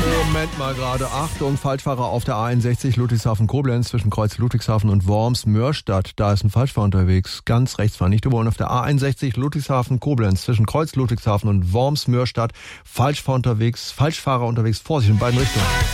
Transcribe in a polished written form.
Moment mal gerade. Achtung, Falschfahrer auf der A61 Ludwigshafen-Koblenz zwischen Kreuz Ludwigshafen und Worms-Mörstadt. Da ist ein Falschfahrer unterwegs. Ganz rechts fahren, nicht überholen. Auf der A61 Ludwigshafen-Koblenz zwischen Kreuz Ludwigshafen und Worms-Mörstadt. Falschfahrer unterwegs, Vorsicht in beiden Richtungen.